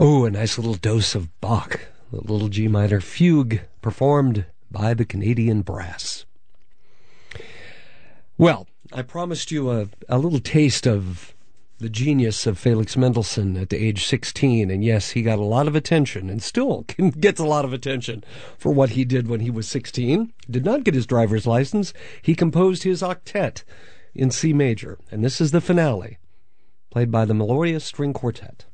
Oh, a nice little dose of Bach, the little G minor fugue performed by the Canadian Brass. Well, I promised you a little taste of the genius of Felix Mendelssohn at the age 16, and yes, he got a lot of attention, and still gets a lot of attention for what he did when he was 16. Did not get his driver's license. He composed his octet in C major, and this is the finale, played by the Melodia String Quartet.